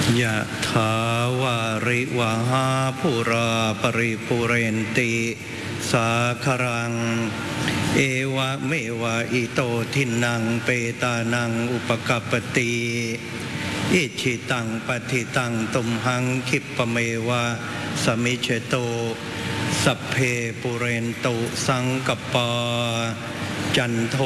ยะถาวาริวหาปุราปริปุเรนติสาครังเอวะเมวะอิโตทินังเปตานังอุปกัปปติอิชิตังปฏิตังตุมหังคิปะเมวะสมิจโตสัพเพปุเรนตุสังกปปาจันโท